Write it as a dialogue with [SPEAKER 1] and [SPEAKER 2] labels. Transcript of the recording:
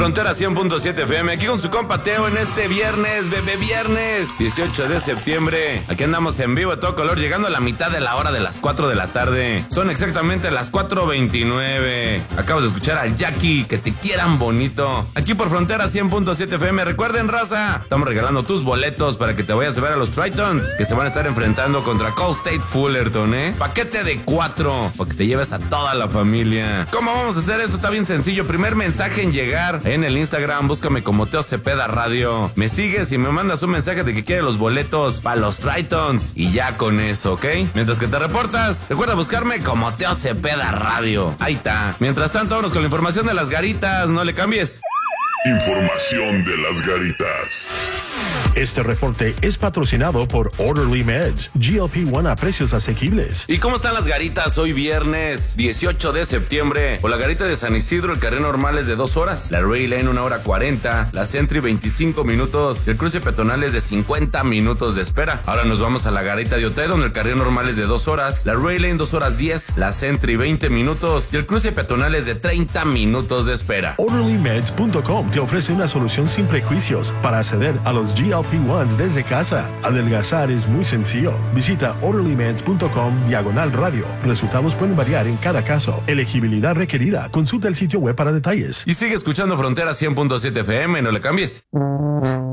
[SPEAKER 1] Frontera 100.7 FM, aquí con su compa Teo en este viernes, viernes 18 de septiembre. Aquí andamos en vivo a todo color, llegando a la mitad de la hora de las 4 de la tarde. Son exactamente las 4:29. Acabas de escuchar al Jackie, que te quieran bonito. Aquí por Frontera 100.7 FM. Recuerden, raza, estamos regalando tus boletos para que te vayas a ver a los Tritons, que se van a estar enfrentando contra Call State Fullerton, Paquete de 4, para que te lleves a toda la familia. ¿Cómo vamos a hacer esto? Está bien sencillo. Primer mensaje en llegar en el Instagram, búscame como Teo Cepeda Radio. Me sigues y me mandas un mensaje de que quieres los boletos para los Tritons. Y ya con eso, ¿ok? Mientras que te reportas, recuerda buscarme como Teo Cepeda Radio. Ahí está. Mientras tanto, vámonos con la información de las garitas. No le cambies.
[SPEAKER 2] Información de las garitas.
[SPEAKER 3] Este reporte es patrocinado por Orderly Meds, GLP-1 a precios asequibles.
[SPEAKER 1] ¿Y cómo están las garitas? Hoy viernes 18 de septiembre. Por la garita de San Isidro, el carril normal es de 2 horas, la Ray Lane 1 hora 40, la Sentry 25 minutos y el cruce peatonal es de 50 minutos de espera. Ahora nos vamos a la garita de Otay, donde el carril normal es de 2 horas, la Ray Lane 2 horas 10, la Sentry 20 minutos y el cruce peatonal es de 30 minutos de espera.
[SPEAKER 3] OrderlyMeds.com te ofrece una solución sin prejuicios para acceder a los GLP-1s desde casa. Adelgazar es muy sencillo. Visita OrderlyMeds.com/radio. Resultados pueden variar en cada caso. Elegibilidad requerida. Consulta el sitio web para detalles.
[SPEAKER 1] Y sigue escuchando Frontera 100.7 FM, no le cambies.